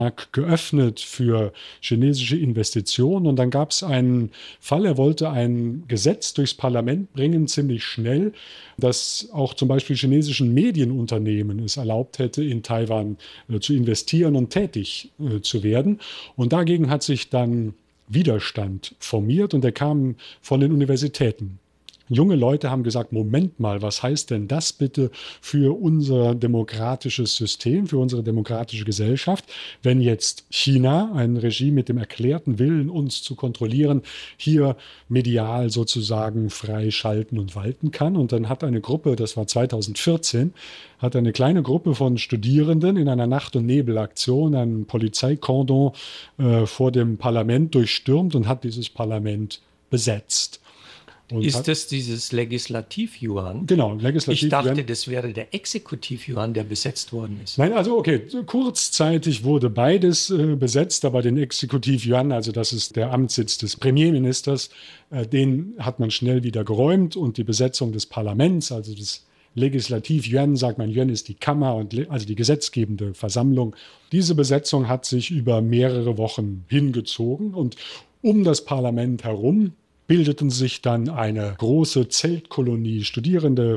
geöffnet für chinesische Investitionen. Und dann gab es einen Fall, er wollte ein Gesetz durchs Parlament bringen, ziemlich schnell, das auch zum Beispiel chinesischen Medienunternehmen es erlaubt hätte, in Taiwan zu investieren und tätig zu werden. Und dagegen hat sich dann Widerstand formiert und der kam von den Universitäten. Junge Leute haben gesagt, Moment mal, was heißt denn das bitte für unser demokratisches System, für unsere demokratische Gesellschaft, wenn jetzt China, ein Regime mit dem erklärten Willen, uns zu kontrollieren, hier medial sozusagen frei schalten und walten kann. Und dann hat eine Gruppe, das war 2014, hat eine kleine Gruppe von Studierenden in einer Nacht- und Nebelaktion ein Polizeikordon vor dem Parlament durchstürmt und hat dieses Parlament besetzt. Und Ist hat, das dieses Legislativ-Yuan? genau, Ich legislativ dachte, werden. das wäre der Exekutiv-Yuan, der besetzt worden ist. Nein, also okay, kurzzeitig wurde beides besetzt, aber den Exekutiv-Yuan, also das ist der Amtssitz des Premierministers, den hat man schnell wieder geräumt und die Besetzung des Parlaments, also des Legislativ-Yuan, sagt man, Yuan ist die Kammer, also die gesetzgebende Versammlung. Diese Besetzung hat sich über mehrere Wochen hingezogen und um das Parlament herum bildeten sich dann eine große Zeltkolonie, Studierende